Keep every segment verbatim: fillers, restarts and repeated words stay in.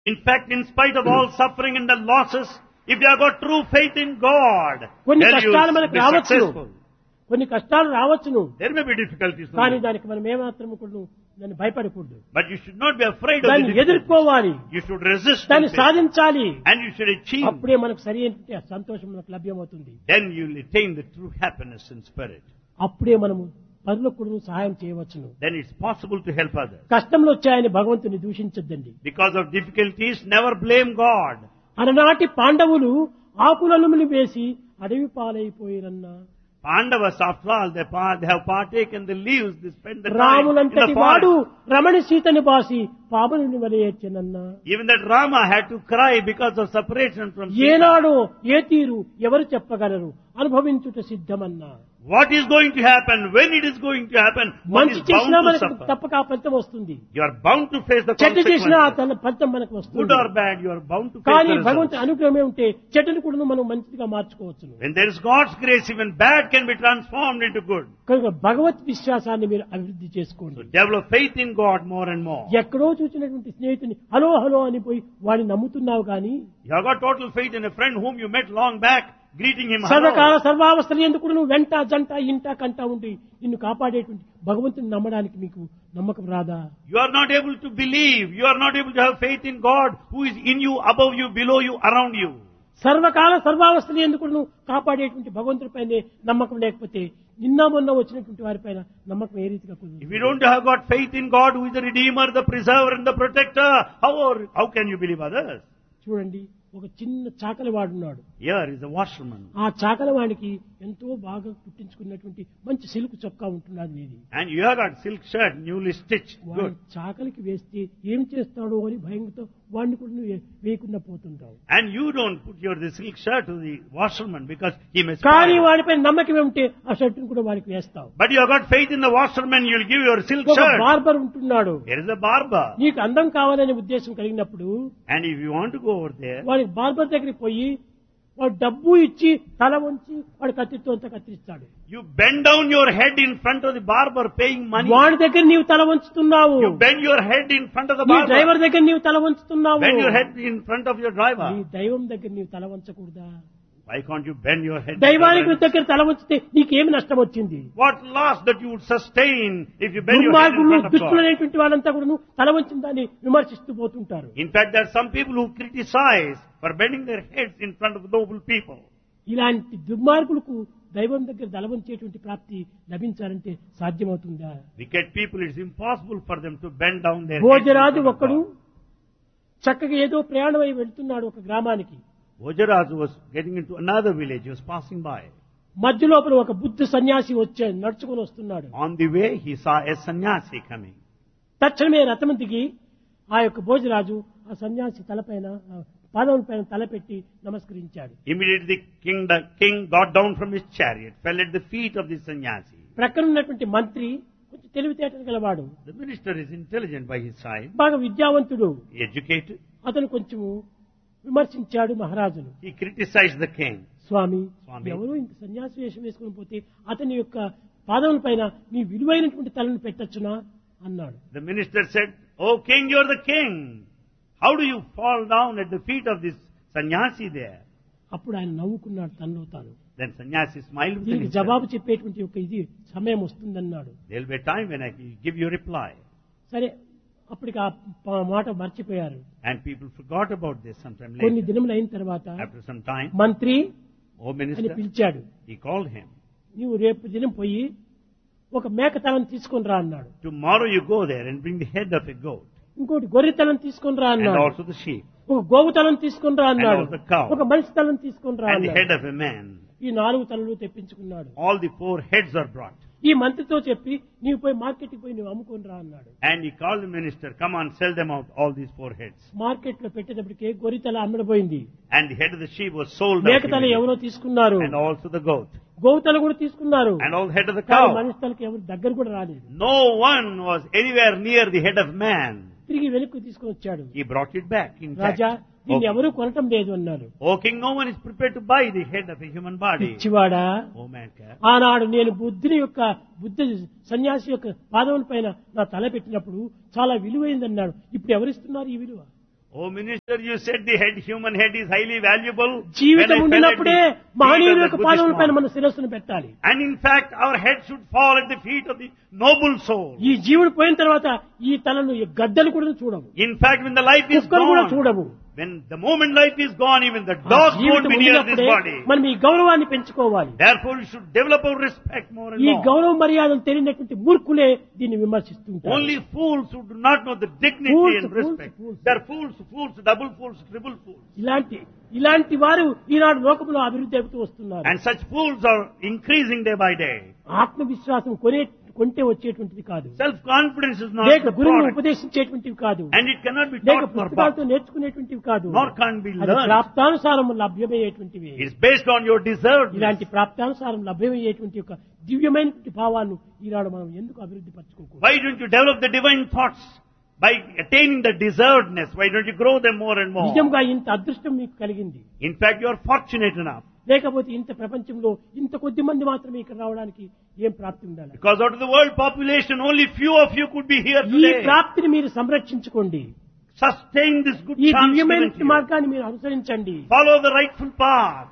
In fact, in spite of all suffering and the losses, if you have got true faith in God, కొన్ని then you కష్టాలు will మనకు be రావచ్చును successful. కొన్ని కష్టాలు రావచ్చును There may be difficulties, no కానీ doubt. దానికి మనం ఏమాత్రం కూడా దాన్ని భయపడకూడదు But you should not be afraid of the దాన్ని difficulties. ఎదుర్కోవాలి You should resist దాన్ని in faith. సాధించాలి And you should achieve. అప్పుడే మనకు సరి అయిన సంతోషం మనకు లభ్యమవుతుంది Then you will attain the true happiness in spirit. అప్పుడే మనము పరులకు కూడా సహాయం చేయవచ్చును Then it's possible to help others. కష్టంలో వచ్చాయని భగవంతుని దూషించద్దండి Because of difficulties, never blame God. అలనాటి పాండవులు ఆకులను వేసి అడవి పాలైపోయిరన్నా Pandavas, after all, they, pa- they have partaken the leaves, they spend the time in రాములంతటి the వాడు forest. రమణి సీతని బాసి పాపనుని వలయచ్చనన్నా Even that Rama had to cry because of separation from Sita. ఏనాడో ఏ తీరు ఎవరు చెప్పగలరు అనుభవించుట సిద్ధమన్నా What is going to happen, when it is going to happen, one మంచి is చేసినా bound to మనకు suffer. తప్పక ఆ ఫలితం వస్తుంది You are bound to face the చెడ్డ చేసినా ఆ consequences. తన ఫలితం మనకు Good వస్తుంది or bad, you are bound to face కానీ the భగవంతుని results. అనుగ్రహమే ఉంటే చెడ్డను కూడా మనం మంచిగా మార్చుకోవచ్చును When there is God's grace, even bad can be transformed into good. కనుక భగవత్ విశ్వాసాన్ని మీరు అభివృద్ధి So చేసుకోండి develop faith in God more and more. ఎక్కడో చూసినటువంటి స్నేహితుని హలో హలో అని పోయి వాడిని నమ్ముతున్నావు కానీ You have got total faith in a friend whom you met long back, greeting him సర్వకాల hello. సర్వావస్థలు ఎందుకు నువ్వు వెంట జంట ఇంట కంట ఉండి నిన్ను కాపాడేటువంటి భగవంతుని నమ్మడానికి మీకు నమ్మకం రాదా You are not able to believe, you are not able to have faith in God who is in you, above you, below you, around you. సర్వకాల సర్వావస్థలు ఎందుకు నువ్వు కాపాడేటువంటి భగవంతుడిపైనే నమ్మకం లేకపోతే నిన్న మొన్న వచ్చినటువంటి వారిపైన నమ్మకం ఏ రీతిగా If కుదురుతుంది? you don't have got faith in God who is the Redeemer, the Preserver and the Protector, how, are- how can you believe others? చూడండి ఒక చిన్న చాకలి వాడున్నాడు Here is a washerman. ఆ చాకలవాడికి ఎంతో బాగా కుట్టించుకున్నటువంటి మంచి సిల్క్ చొక్కా ఉంటున్నది నీది And you have got silk shirt, newly stitched. వాడు Good. చాకలికి వేస్తే ఏం చేస్తాడో అని భయంతో వాడిని కూడా నువ్వు వేయకుండా పోతుంటావు And you don't put your the silk shirt to the washerman because he may కానీ spoil. వాడిపై నమ్మకం ఉంటే ఆ షర్టును కూడా వాడికి వేస్తావు But you have got faith in the washerman, you will give your silk ఒక shirt. బార్బర్ ఉంటున్నాడు Here is a barber. నీకు అందం కావాలనే ఉద్దేశం కలిగినప్పుడు And if you want to go over there, వాడికి బార్బర్ దగ్గరికి పోయి వాడు డబ్బు ఇచ్చి తల వంచి వాడు కత్తితో అంతా కత్తిరిస్తాడు you bend down your head in front of the barber paying money. వాడి దగ్గర నీవు తల వంచుతున్నావు You bend your head in front of the నీ barber. డ్రైవర్ దగ్గర నీవు తల వంచుతున్నావు Bend your head in front of your driver. నీ దైవం దగ్గర నీవు తల వంచకూడదా Why can't you bend your head? దైవానికి దగ్గర తల వంచితే నీకేమి నష్టం వచ్చింది What loss that you would sustain if you bend your head in దుర్మార్గులు front of God? దుష్టులైనటువంటి వాళ్ళంతా కూడా తల వంచిన దాన్ని విమర్శిస్తూ పోతుంటారు In fact, there are some people who criticize for bending their heads in front of noble people. ఇలాంటి దుర్మార్గులకు దైవం దగ్గర తల వంచేటువంటి ప్రాప్తి లభించాలంటే సాధ్యమవుతుందా Wicked people, it's impossible for them to bend down their heads. in Bhojaraju front of ఒక్కడు God. చక్కగా ఏదో ప్రయాణమై వెళ్తున్నాడు ఒక గ్రామానికి Bhojaraju was getting into another village. He was passing by. మధ్య లోపల ఒక బుద్ధ సన్యాసి వచ్చే నడుచుకొని వస్తున్నాడు On the way, he saw a sannyasi coming. తక్షణమే రథం దిగి ఆ యొక్క భోజరాజు ఆ సన్యాసి తలపైన ఆ పాదముల పైన తలపెట్టి నమస్కరించాడు Immediately, the king, the king got down from his chariot, fell at the feet of the sannyasi. ప్రక్కన ఉన్నటువంటి మంత్రి కొంచెం తెలివితేటలు గలవాడు The minister is intelligent by his side, బాగా విద్యావంతుడు educated. అతను కొంచెము విమర్శించాడు మహారాజును He criticized the king. స్వామి స్వామి. ఎవరో ఇంత సన్యాసి వేషం వేసుకుని పోతే అతని యొక్క పాదముల పైన మీ విలువైనటువంటి తలను పెట్టచ్చునా అన్నాడు The minister said, "Oh king, you are the king. How do you fall down at the feet of this sannyasi there?" అప్పుడు ఆయన నవ్వుకున్నాడు తనలో తాను Then sannyasi smiled within దీనికి himself. జవాబు చెప్పేటువంటి ఒక ఇది సమయం వస్తుందన్నాడు There will be a time when I will give you a reply. సరే అప్పటికి ఆ ప- మాట మర్చిపోయారు And people forgot about this sometime కొన్ని later. దినములు అయిన తర్వాత After some time, మంత్రి oh అని minister, పిలిచాడు he called him. నీవు రేపు దినం పోయి ఒక మేక తలను తీసుకొని రా అన్నాడు Tomorrow you go there and bring the head of a goat ఇంకోటి గొర్రె తలను తీసుకొని రా and అన్నాడు also the sheep ఒక గోవు తలను తీసుకొని రా అన్నాడు And also cow. ఒక మనిషి తలను తీసుకొని రా and the head అన్నాడు of a man. ఈ నాలుగు తలలు తెప్పించుకున్నాడు All the four heads are brought. ఈ మంత్రితో చెప్పి నీవు పోయి మార్కెట్కి పోయి నువ్వు అమ్ముకొని రా అన్నాడు And he called the minister, "Come on, sell them out, all these four heads." Market లో పెట్టేటప్పటికే గొర్రె తల అమ్మడపోయింది And the head of the sheep was sold మేక out తల immediately. ఎవరో తీసుకున్నారు And also the goat. గోవు తల కూడా తీసుకున్నారు And all the head of the కానీ cow. మనిషి తలకి ఎవరు దగ్గర కూడా రాలేదు No one was anywhere near the head of man. తిరిగి వెనక్కి తీసుకొని వచ్చాడు He brought it back. In fact, రాజా దీన్ని oh, ఎవరూ కొనటం లేదు అన్నారు oh king, no one is prepared to buy the head of a human body. పిచ్చివాడా Oh mankind. ఆనాడు నేను బుద్ధుని యొక్క బుద్ధ సన్యాసి యొక్క పాదముల పైన నా తల పెట్టినప్పుడు చాలా విలువైందన్నాడు ఇప్పుడు ఎవరిస్తున్నారు ఈ విలువ Oh minister, you said the head, human head is highly valuable. జీవితం When I fell at ఉండినప్పుడే the feet మహనీయుల of యొక్క the పాదముల పైన Buddhist మన శిరస్సును పెట్టాలి. monk. And in fact, our head should fall at the feet of the noble soul. ఈ జీవుడు పోయిన తర్వాత ఈ తలను ఈ గద్దలు కూడా చూడవు, In fact, when the life is కుక్కలు కూడా gone, చూడవు. when the moment life is gone, even the ఆ dog జీవితం won't be near this ఉండినప్పుడే body. మనం ఈ గౌరవాన్ని పెంచుకోవాలి. Therefore, we should develop our respect more and ఈ more. గౌరవ మర్యాదలు తెలియనటువంటి మూర్ఖులే దీన్ని విమర్శిస్తుంటారు. Only fools who do not know the dignity Fools, and fools, respect. fools. They are fools, fools, double fools, triple fools. ఇలాంటి ఇలాంటి వారు ఈనాడు లోకంలో అభివృద్ధి అవుతూ వస్తున్నారు. And such fools are increasing day by day. ఆత్మవిశ్వాసం కొనే కొంటే వచ్చేటువంటిది కాదు, Self-confidence is not లేక the గురువును product. ఉపదేశించేటువంటివి కాదు, And it cannot be లేక taught nor పుస్తకాలతో bought. నేర్చుకునేటువంటివి కాదు. Nor can be అది learned. ప్రాప్తానుసారం లభ్యమయ్యేటువంటివి. It is based on your deservedness. ఇలాంటి ప్రాప్తానుసారం లభ్యమయ్యేటువంటి యొక్క దివ్యమైనటువంటి భావాలను ఈనాడు మనం ఎందుకు అభివృద్ధి పరచుకోకూడదు? Why don't you develop the divine thoughts by attaining the deservedness? Why don't you grow them more and more? నిజంగా ఇంత అదృష్టం మీకు కలిగింది, In fact, you are fortunate enough. లేకపోతే ఇంత ప్రపంచంలో ఇంత కొద్ది మంది మాత్రమే ఇక్కడ రావడానికి ఏం ప్రాప్తి ఉండాలి? Because out of the world population, only few of you could be here ఈ today. ప్రాప్తిని మీరు సంరక్షించుకోండి. Sustain this good ఈ chance given దివ్యమైన to you. మార్గాన్ని మీరు అనుసరించండి. Follow the rightful path.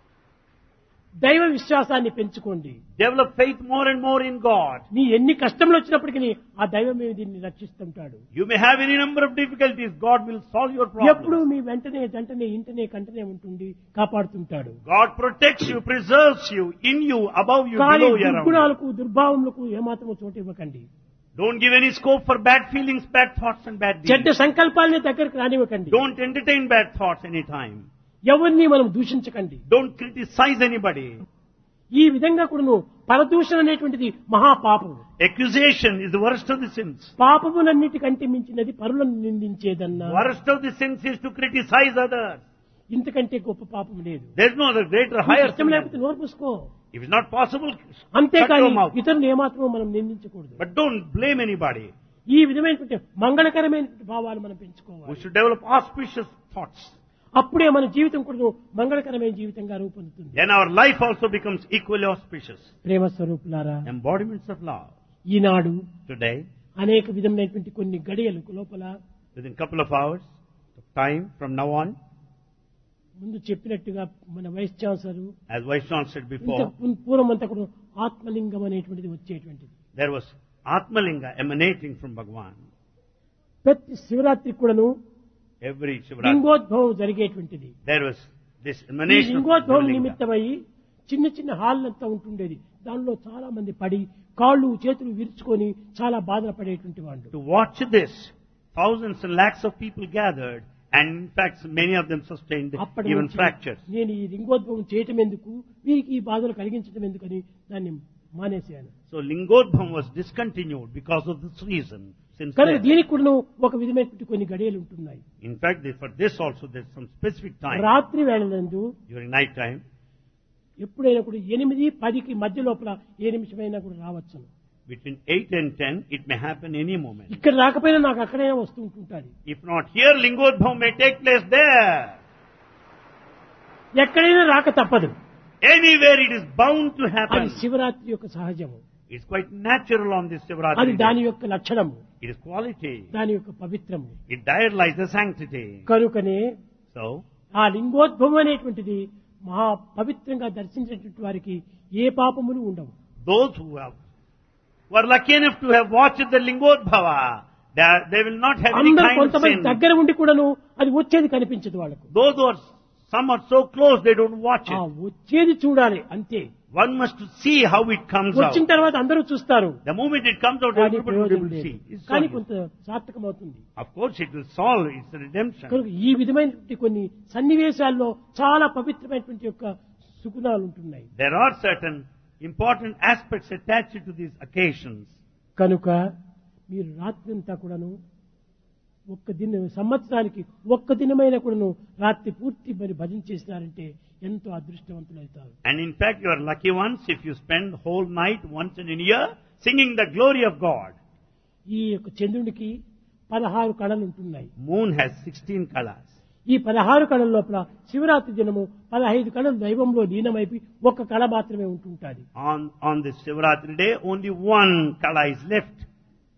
దైవ విశ్వాసాన్ని పెంచుకోండి. Develop faith more and more in God. నీ ఎన్ని కష్టములు వచ్చినప్పటికీ ఆ దైవమే దీన్ని రక్షిస్తుంటాడు. You may have any number of difficulties. God will solve your ఎప్పుడు problems. మీ వెంటనే జంటనే ఇంటనే కంటనే ఉంటుంది, కాపాడుతుంటాడు. God protects you, preserves you, in you, above you, కానీ below you, around you. దుర్గుణాలకు దుర్భావములకు ఏమాత్రము చోటు ఇవ్వకండి. Don't give any scope for bad feelings, bad thoughts and bad చెడ్డ deeds. సంకల్పాలని దగ్గరకు రానివ్వకండి. Don't entertain bad thoughts anytime. ఎవరిని మనం దూషించకండి. Don't criticize anybody. ఈ విధంగా కూడాను పరదూషణ అనేటువంటిది మహాపాపము. Accusation is the worst of the sins. పాపములన్నిటికంటే మించినది పరులను నిందించేదన్నా. Worst of the sins is to criticize others. ఇంతకంటే గొప్ప పాపం లేదు. There's no other greater, నీకు higher ఇష్టం sin. లేకపోతే నోరు మూసుకో. If it's not possible, shut అంతేకాని your mouth. ఇతరులను ఏమాత్రమో మనం నిందించకూడదు. But don't blame anybody. ఈ విధమైనటువంటి మంగళకరమైనటువంటి భావాలు మనం We పెంచుకోవాలి. should develop auspicious thoughts. అప్పుడే మన జీవితం కూడా మంగళకరమైన జీవితంగా రూపొందుతుంది. Then our life also becomes equally auspicious. ప్రేమ స్వరూపులారా, Embodiments of love. Eenadu Today, అనేక విధమైనటువంటి కొన్ని గడియలు లోపల within a couple of hours of time from now on, ముందు చెప్పినట్టుగా మన vice chancellor as Vice Chancellor said ఇంత before, పూర్వం అంతా కూడా ఆత్మలింగం అనేటువంటిది వచ్చేటువంటిది. there was Atmalinga emanating from Bhagwan. ప్రతి శివరాత్రికి కూడాను Every Shivratri, Lingodbhavam జరిగేటువంటిది. there was this ఈ emanation of లింగోద్భవం Linga. నిమిత్తమై చిన్న చిన్న హాళ్ళంతా ఉంటుండేది. దానిలో చాలా మంది పడి కాళ్ళు చేతులు విరుచుకొని చాలా బాధలు పడేటువంటి వాళ్ళు. To watch this, thousands and lakhs of people gathered, and in fact many of them sustained అప్పటి even నుంచి fractures. నేను ఈ లింగోద్భవం చేయటం ఎందుకు, వీరికి ఈ బాధలు కలిగించడం ఎందుకని దాన్ని మానేశాను. So Lingodbham was discontinued because of this reason. Since కనుక then, దీనికి కూడా ఒక విధమైనటువంటి కొన్ని గడియలు ఉంటున్నాయి. in fact, they- for this also there's some specific time రాత్రి వేళలందు during night time. ఎప్పుడైనా కూడా ఎనిమిది పదికి మధ్య లోపల ఏ నిమిషమైనా కూడా రావచ్చు. Between eight and ten, it may happen any moment. ఇక్కడ రాకపోయినా నాకు అక్కడైనా వస్తూ ఉంటుంటాది. If not here, Lingodbham may take place there. ఎక్కడైనా రాక తప్పదు. Anywhere it is bound to అది happen. శివరాత్రి యొక్క సహజము. It's quite natural on this అది Shivratri దాని day. యొక్క లక్షణము, It is quality. దాని యొక్క పవిత్రము. It diarizes the sanctity. కనుకనే So, ఆ లింగోద్భవం అనేటువంటిది మహా పవిత్రంగా దర్శించినటువంటి వారికి ఏ పాపములు ఉండవు. those who have who are lucky enough to have watched the Lingodbhava, they, are- they will not have any అందరూ kind of కొంతమంది sin. దగ్గర ఉండి కూడాను అది వచ్చేది కనిపించదు వాళ్ళకు. Those who are some are so close, they don't watch ఆ it. వచ్చేది చూడాలి అంతే. One must see how it comes out. వచ్చిన తర్వాత అందరూ చూస్తారు, The moment it comes out, కానీ everybody will be ప్రయోజనం able to లేదు. see. It's కానీ solved. కొంత సార్థకమవుతుంది. Of course, it will solve its redemption. కనుక ఈ విధమైనటువంటి కొన్ని సన్నివేశాల్లో చాలా పవిత్రమైనటువంటి యొక్క సుగుణాలు ఉంటున్నాయి. There are certain important aspects attached to these occasions. కనుక మీరు రాత్రి అంతా కూడాను ఒక్క దిన సంవత్సరానికి ఒక్క దినమైన కూడాను రాత్రి పూర్తి మరి భజన చేసినారంటే ఎంతో అదృష్టవంతులవుతారు. And in fact, you are lucky ones if you spend whole night once in a year singing the glory of God. ఈ యొక్క చంద్రునికి పదహారు కళలు ఉంటున్నాయి. Moon has sixteen colors. ఈ పదహారు కళల లోపల శివరాత్రి దినము పదహైదు కళలు దైవంలో లీనమైపోయి ఒక్క కళ మాత్రమే ఉంటుంటాది. On, on this Shivratri day, only one kala is left.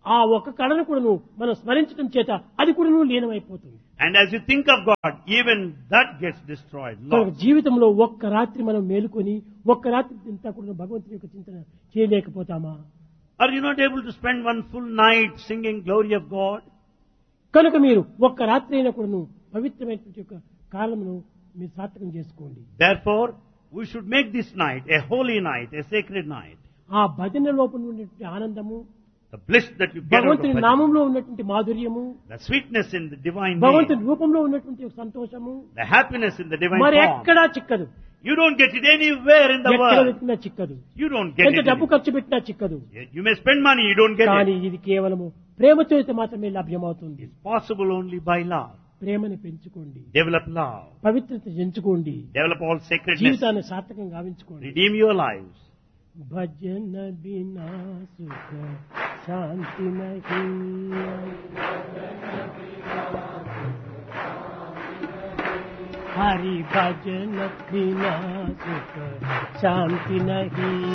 ఆ ఒక్క కళను కూడాను మనం స్మరించడం చేత అది కూడాను లీనమైపోతుంది. And as you think of God, even that gets destroyed. కనుక Lost. జీవితంలో ఒక్క రాత్రి మనం మేలుకొని ఒక్క రాత్రి ఇంత కూడా భగవంతుని యొక్క చింతన చేయలేకపోతామా? Are you not able to spend one full night singing glory of God? కనుక మీరు ఒక్క రాత్రి అయినా కూడాను పవిత్రమైనటువంటి యొక్క కాలమును మీరు సార్థకం చేసుకోండి. Therefore, we should make this night a holy night, a sacred night. ఆ భజన లోపల ఉన్నటువంటి ఆనందము, The bliss that you get out of భగవంతుని bhajan, నామంలో ఉన్నటువంటి మాధుర్యము, the sweetness in the divine భగవంతుని name, రూపంలో ఉన్నటువంటి ఒక సంతోషము the happiness in the divine మరి form. ఎక్కడా చిక్కదు. You don't get it anywhere in the ఎక్కడ world. వెతికినా చిక్కదు. You don't get ఎంత it. డబ్బు anywhere. ఖర్చు పెట్టినా చిక్కదు. You may spend money, you don't get కానీ it. ఇది కేవలము ప్రేమతో అయితే మాత్రమే లభ్యమవుతుంది. It's possible only by love. ప్రేమని పెంచుకోండి, Develop love. పవిత్రత ఎంచుకోండి, Develop all sacredness. జీవితాన్ని సార్థకంగా గావించుకోండి. Redeem your lives. భజన బినా సుఖ శాంతి నహీ, హరి భజన బినా సుఖ శాంతి నహీ.